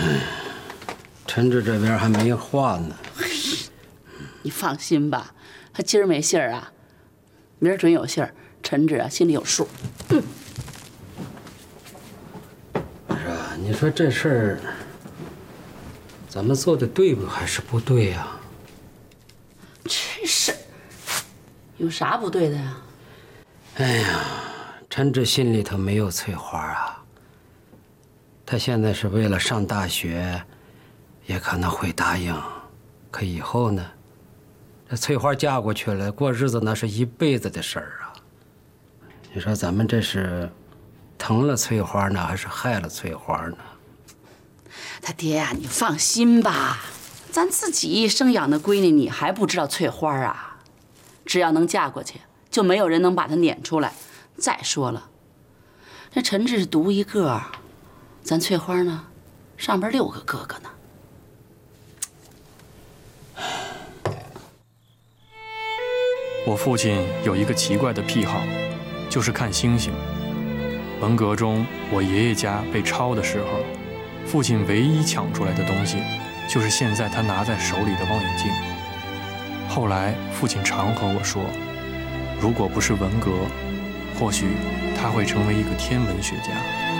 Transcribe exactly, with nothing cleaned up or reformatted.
陈志这边还没话呢。 你放心吧，他今儿没信儿啊，明儿准有信儿。陈志啊，心里有数。嗯。 是啊，你说这事儿，咱们做的对不还是不对呀？ 这事儿有啥不对的呀？ 哎呀，陈志心里头没有翠花啊。他现在是为了上大学，也可能会答应，可以后呢？这翠花嫁过去了，过日子那是一辈子的事儿啊。你说咱们这是疼了翠花呢，还是害了翠花呢？ 他爹呀、啊，你放心吧，咱自己生养的闺女，你还不知道翠花啊？只要能嫁过去，就没有人能把她撵出来。再说了，这陈志是独一个，咱翠花呢，上边六个哥哥呢。 我父亲有一个奇怪的癖好，就是看星星。文革中，我爷爷家被抄的时候，父亲唯一抢出来的东西，就是现在他拿在手里的望远镜。后来，父亲常和我说，如果不是文革，或许他会成为一个天文学家。